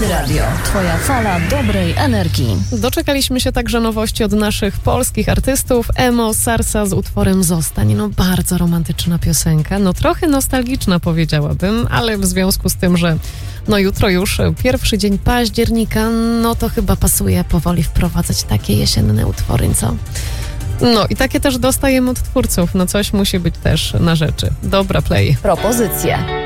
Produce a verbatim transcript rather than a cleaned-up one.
Radio, twoja fala dobrej energii. Doczekaliśmy się także nowości od naszych polskich artystów. Emo Sarsa z utworem Zostań. No bardzo romantyczna piosenka, no trochę nostalgiczna powiedziałabym, ale w związku z tym, że no jutro już pierwszy dzień października, no to chyba pasuje powoli wprowadzać takie jesienne utwory, co? No i takie też dostajemy od twórców, no coś musi być też na rzeczy. Dobra, play. Propozycje.